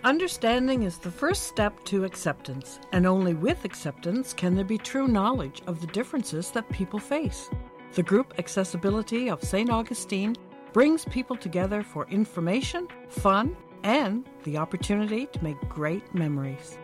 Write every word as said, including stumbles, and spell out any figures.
Understanding is the first step to acceptance, and only with acceptance can there be true knowledge of the differences that people face. The group Accessibility of Saint Augustine brings people together for information, fun, and the opportunity to make great memories.